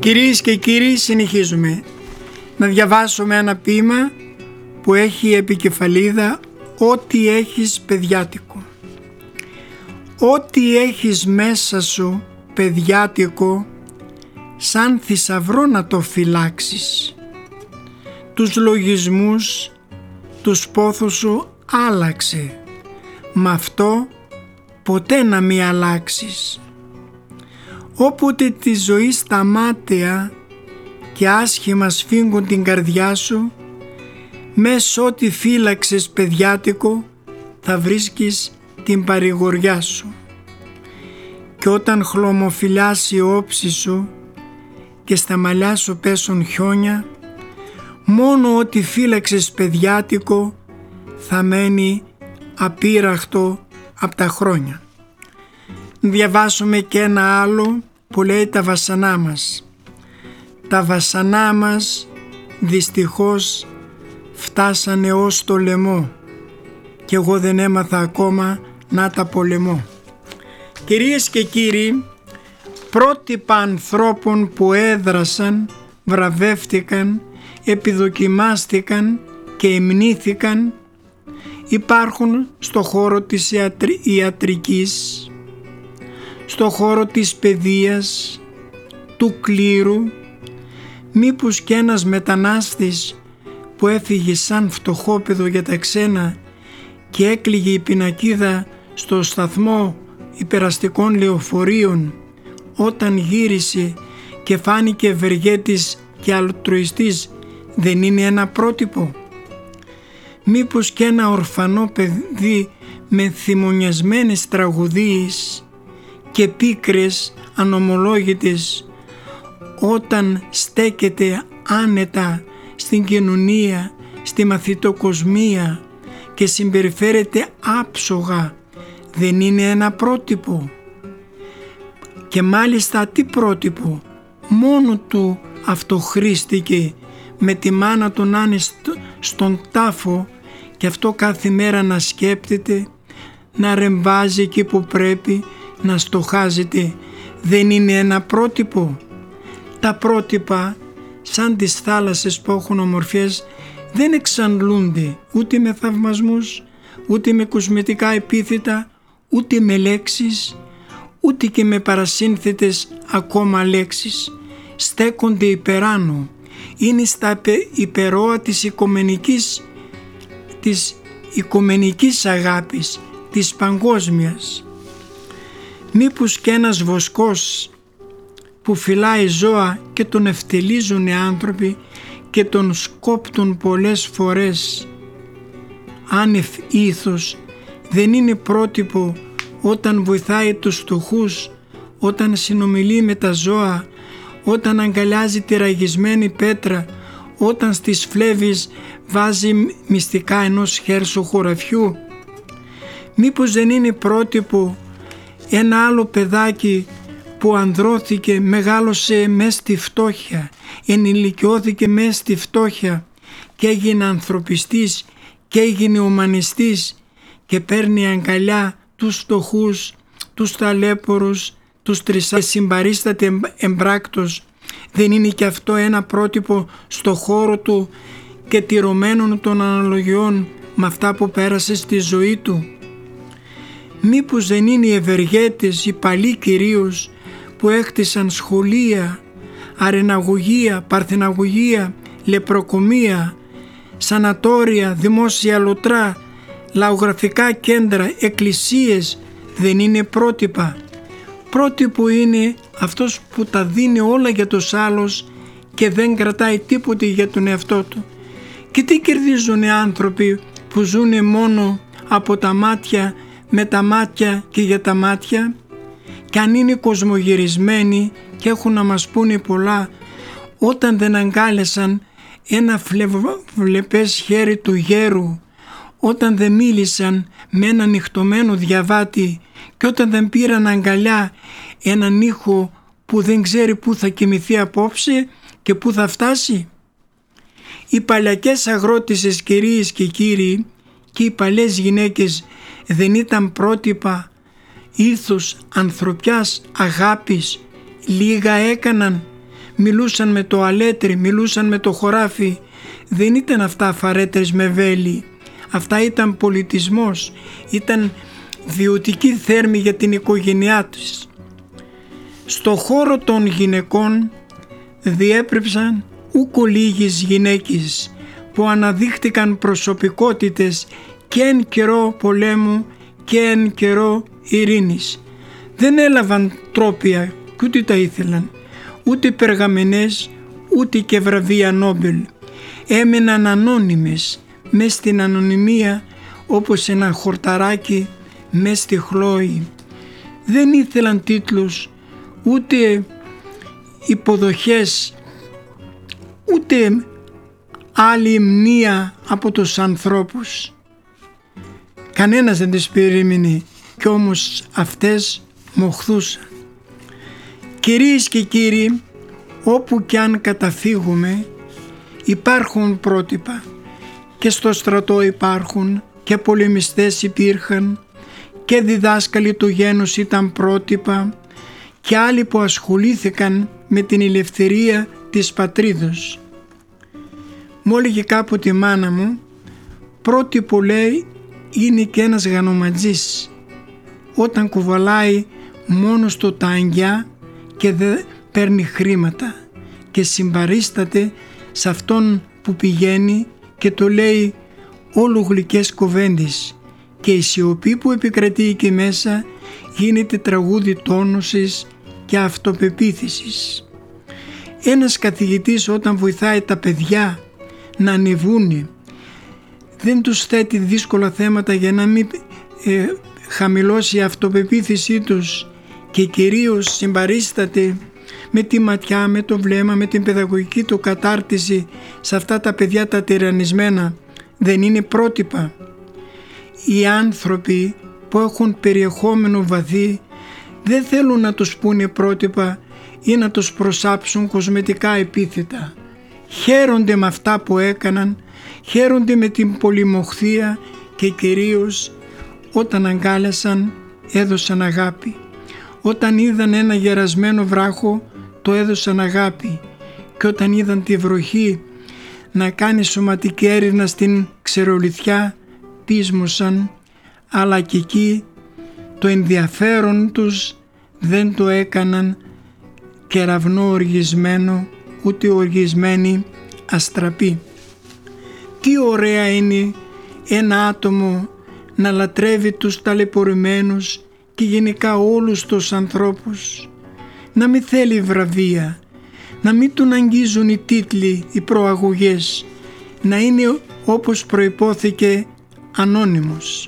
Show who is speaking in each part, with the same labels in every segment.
Speaker 1: Κυρίες και κύριοι, συνεχίζουμε να διαβάσουμε ένα ποίημα που έχει επικεφαλίδα «Ό,τι έχεις παιδιάτικο». Ό,τι έχεις μέσα σου παιδιάτικο, σαν θησαυρό να το φυλάξεις. Τους λογισμούς, τους πόθους σου άλλαξε, μ' αυτό ποτέ να μη αλλάξεις. Όποτε τη ζωή στα μάταια και άσχημα σφίγγουν την καρδιά σου, μες ό,τι φύλαξες παιδιάτικο θα βρίσκεις την παρηγοριά σου. Και όταν χλωμοφυλάσει η όψη σου και στα μαλλιά σου πέσουν χιόνια, μόνο ό,τι φύλαξες παιδιάτικο θα μένει απείραχτο από τα χρόνια. Διαβάσουμε και ένα άλλο που λέει τα βασανά μας. Τα βασανά μας δυστυχώς φτάσανε ως το λαιμό και εγώ δεν έμαθα ακόμα να τα πολεμώ. Κυρίες και κύριοι, πρότυπα ανθρώπων που έδρασαν, βραβεύτηκαν, επιδοκιμάστηκαν και υμνήθηκαν υπάρχουν στο χώρο της ιατρικής, στο χώρο της παιδείας, του κλήρου, μήπως και ένας μετανάστης που έφυγε σαν φτωχόπαιδο για τα ξένα και έκλειγε η πινακίδα στο σταθμό υπεραστικών λεωφορείων, όταν γύρισε και φάνηκε ευεργέτης και αλτρουιστής, δεν είναι ένα πρότυπο? Μήπως και ένα ορφανό παιδί με θυμονιασμένες τραγουδίες και πίκρες ανομολόγητες, όταν στέκεται άνετα στην κοινωνία, στη μαθητοκοσμία και συμπεριφέρεται άψογα, δεν είναι ένα πρότυπο? Και μάλιστα τι πρότυπο? Μόνο του αυτοχρήστηκε με τη μάνα του να είναι στον τάφο και αυτό κάθε μέρα να σκέπτεται, να ρεμβάζει εκεί που πρέπει, να στοχάζεται. Δεν είναι ένα πρότυπο? Τα πρότυπα, σαν τις θάλασσες που έχουν ομορφιές, δεν εξαντλούνται ούτε με θαυμασμούς, ούτε με κοσμητικά επίθετα, ούτε με λέξεις, ούτε και με παρασύνθετες ακόμα λέξεις. Στέκονται υπεράνω. Είναι στα υπερόα της οικουμενικής αγάπης, της παγκόσμιας. Μήπως και ένας βοσκός που φυλάει ζώα και τον ευτελίζουν οι άνθρωποι και τον σκόπτουν πολλές φορές άνευ ήθους, δεν είναι πρότυπο όταν βοηθάει τους φτωχούς, όταν συνομιλεί με τα ζώα, όταν αγκαλιάζει τη ραγισμένη πέτρα, όταν στις φλέβεις βάζει μυστικά ενός χέρσου χωραφιού? Μήπως δεν είναι πρότυπο ένα άλλο παιδάκι που ανδρώθηκε, μεγάλωσε μες στη φτώχεια, ενηλικιώθηκε μες στη φτώχεια και έγινε ανθρωπιστής και έγινε ουμανιστής και παίρνει αγκαλιά τους φτωχούς, τους ταλέπορους, τους τρισάς, συμπαρίσταται εμπράκτος? Δεν είναι και αυτό ένα πρότυπο στο χώρο του και τηρωμένων των αναλογιών με αυτά που πέρασε στη ζωή του? Μήπως δεν είναι οι ευεργέτες, οι παλιοί κυρίως, που έκτισαν σχολεία, αρεναγωγεία, παρθεναγωγεία, λεπροκομεία, σανατόρια, δημόσια λωτρά, λαογραφικά κέντρα, εκκλησίες, δεν είναι πρότυπα? Πρότυπο είναι αυτός που τα δίνει όλα για τους άλλους και δεν κρατάει τίποτε για τον εαυτό του. Και τι κερδίζουν οι άνθρωποι που ζουν μόνο από τα μάτια, με τα μάτια και για τα μάτια? Και αν είναι κοσμογυρισμένοι και έχουν να μας πούνε πολλά, όταν δεν αγκάλεσαν ένα φλεπές χέρι του γέρου, όταν δεν μίλησαν με έναν νυχτωμένο διαβάτη και όταν δεν πήραν αγκαλιά έναν ήχο που δεν ξέρει πού θα κοιμηθεί απόψε και πού θα φτάσει? Οι παλιακές αγρότισσες, κυρίες και κύριοι, και οι παλιές γυναίκες δεν ήταν πρότυπα ήθους, ανθρωπιάς, αγάπης? Λίγα έκαναν μιλούσαν με το αλέτρι, μιλούσαν με το χωράφι. Δεν ήταν αυτά φαρέτρες με βέλη. Αυτά ήταν πολιτισμός, ήταν βιωτική θέρμη για την οικογένειά τους. Στο χώρο των γυναικών διέπρεψαν ούκο λίγες γυναίκες που αναδείχτηκαν προσωπικότητες και εν καιρό πολέμου και εν καιρό ειρήνης. Δεν έλαβαν τρόπια και ούτε τα ήθελαν, ούτε περγαμενές, ούτε και βραβεία Νόμπελ. Έμεναν ανώνυμες μες στην ανωνυμία, όπως ένα χορταράκι μες στη χλόη. Δεν ήθελαν τίτλους, ούτε υποδοχές, ούτε άλλη μνήα από τους ανθρώπους. Κανένας δεν τις περίμενε και όμως αυτές μοχθούσαν. Κυρίες και κύριοι, όπου κι αν καταφύγουμε υπάρχουν πρότυπα. Και στο στρατό υπάρχουν και πολεμιστές υπήρχαν και διδάσκαλοι του γένους ήταν πρότυπα και άλλοι που ασχολήθηκαν με την ελευθερία της πατρίδος. Μου έλεγε κάπου τη μάνα μου, πρότυπο λέει είναι και ένας γανοματζής όταν κουβαλάει μόνο στο τάγκια και δεν παίρνει χρήματα και συμπαρίσταται σε αυτόν που πηγαίνει και το λέει όλο γλυκές κουβέντες και η σιωπή που επικρατεί εκεί μέσα γίνεται τραγούδι τόνωσης και αυτοπεποίθησης. Ένας καθηγητής όταν βοηθάει τα παιδιά να ανεβούνε δεν τους θέτει δύσκολα θέματα για να μην χαμηλώσει η αυτοπεποίθησή τους και κυρίως συμπαρίσταται με τη ματιά, με το βλέμμα, με την παιδαγωγική του κατάρτιση σε αυτά τα παιδιά τα τυραννισμένα. Δεν είναι πρότυπα. Οι άνθρωποι που έχουν περιεχόμενο βαθύ δεν θέλουν να τους πούνε πρότυπα ή να τους προσάψουν κοσμετικά επίθετα. Χαίρονται με αυτά που έκαναν, χαίρονται με την πολυμοχθία και κυρίως όταν αγκάλιασαν έδωσαν αγάπη. Όταν είδαν ένα γερασμένο βράχο το έδωσαν αγάπη και όταν είδαν τη βροχή να κάνει σωματική έρευνα στην ξερολιθιά πείσμωσαν, αλλά και εκεί το ενδιαφέρον τους δεν το έκαναν κεραυνό οργισμένο ούτε οργισμένη αστραπή. Τι ωραία είναι ένα άτομο να λατρεύει τους ταλαιπωρημένους και γενικά όλους τους ανθρώπους, να μην θέλει βραβεία, να μην τον αγγίζουν οι τίτλοι, οι προαγωγές, να είναι όπως προϋπόθηκε ανώνυμος.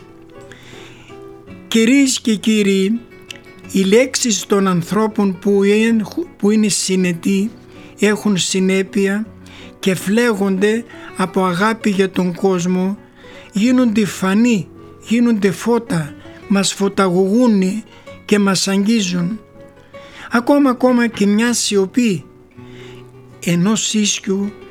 Speaker 1: Κυρίες και κύριοι, οι λέξεις των ανθρώπων που είναι συνετοί έχουν συνέπεια και φλέγονται από αγάπη για τον κόσμο, γίνονται φανή, γίνονται φώτα, μας φωταγωγούν και μας αγγίζουν. Ακόμα και μια σιωπή ενός ίσκιου